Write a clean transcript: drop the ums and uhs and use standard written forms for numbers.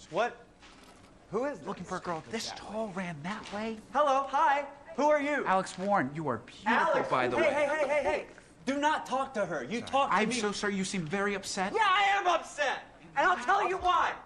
What? Who is this? Looking for a girl this tall ran that way? Hello, hi. Who are you? Alex Warren, you are beautiful, Alex, by the way. Hey. Do not talk to her. You talk to me. I'm so sorry. You seem very upset. Yeah, I am upset. And I'll tell you why.